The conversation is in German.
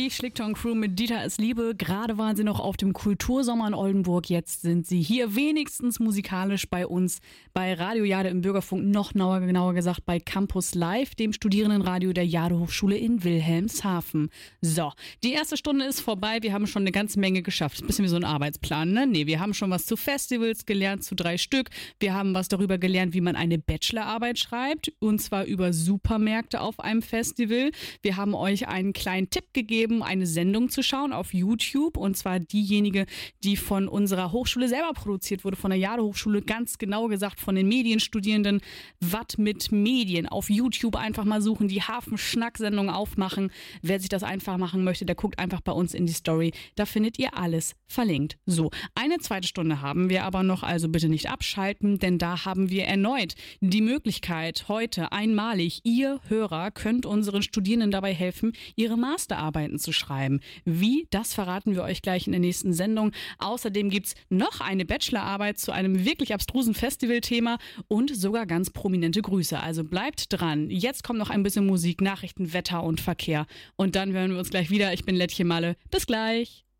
Die Schlickton Crew mit Dieter ist Liebe. Gerade waren sie noch auf dem Kultursommer in Oldenburg. Jetzt sind sie hier wenigstens musikalisch bei uns bei Radio Jade im Bürgerfunk. Noch genauer gesagt bei Campus Live, dem Studierendenradio der Jade Hochschule in Wilhelmshaven. So, die erste Stunde ist vorbei. Wir haben schon eine ganze Menge geschafft. Ein bisschen wie so ein Arbeitsplan, ne? Nee, wir haben schon was zu Festivals gelernt, zu 3 Stück. Wir haben was darüber gelernt, wie man eine Bachelorarbeit schreibt. Und zwar über Supermärkte auf einem Festival. Wir haben euch einen kleinen Tipp gegeben, eine Sendung zu schauen auf YouTube, und zwar diejenige, die von unserer Hochschule selber produziert wurde, von der Jade Hochschule, ganz genau gesagt von den Medienstudierenden. Was mit Medien? Auf YouTube einfach mal suchen, die Hafenschnack-Sendung aufmachen. Wer sich das einfach machen möchte, der guckt einfach bei uns in die Story. Da findet ihr alles verlinkt. So, eine zweite Stunde haben wir aber noch, also bitte nicht abschalten, denn da haben wir erneut die Möglichkeit, heute einmalig, ihr Hörer könnt unseren Studierenden dabei helfen, ihre Masterarbeiten zu schreiben. Wie, das verraten wir euch gleich in der nächsten Sendung. Außerdem gibt's noch eine Bachelorarbeit zu einem wirklich abstrusen Festivalthema und sogar ganz prominente Grüße. Also bleibt dran. Jetzt kommt noch ein bisschen Musik, Nachrichten, Wetter und Verkehr. Und dann hören wir uns gleich wieder. Ich bin Lettchen Malle. Bis gleich.